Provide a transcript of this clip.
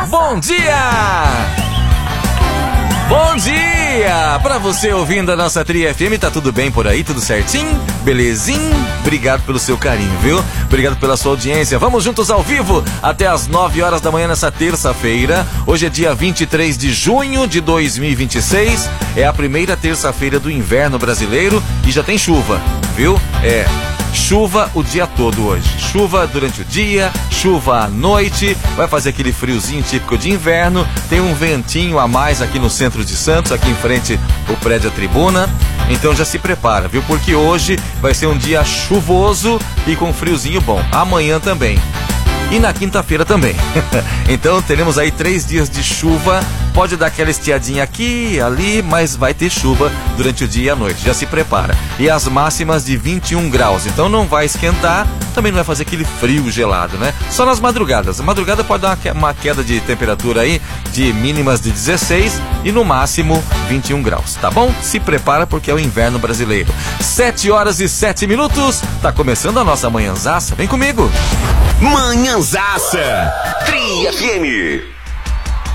Bom dia! Bom dia! Pra você ouvindo a nossa Tri FM, tá tudo bem por aí? Tudo certinho? Belezinho? Obrigado pelo seu carinho, viu? Obrigado pela sua audiência. Vamos juntos ao vivo até as 9 horas da manhã nessa terça-feira. Hoje é dia 23 de junho de 2026. É a primeira terça-feira do inverno brasileiro e já tem chuva, viu? Chuva o dia todo hoje. Chuva durante o dia, chuva à noite. Vai fazer aquele friozinho típico de inverno. Tem um ventinho a mais aqui no centro de Santos, aqui em frente ao prédio à tribuna. Então já se prepara, viu? Porque hoje vai ser um dia chuvoso e com friozinho bom. Amanhã também. E na quinta-feira também. Então teremos aí 3 dias de chuva. Pode dar aquela estiadinha aqui, ali, mas vai ter chuva durante o dia e a noite. Já se prepara. E as máximas de 21 graus. Então não vai esquentar, também não vai fazer aquele frio gelado, né? Só nas madrugadas. A madrugada pode dar uma queda de temperatura aí de mínimas de 16 e no máximo 21 graus, tá bom? Se prepara porque é o inverno brasileiro. 7 horas e 7 minutos. Tá começando a nossa manhãzaça. Vem comigo. Manhãzaça Tri FM.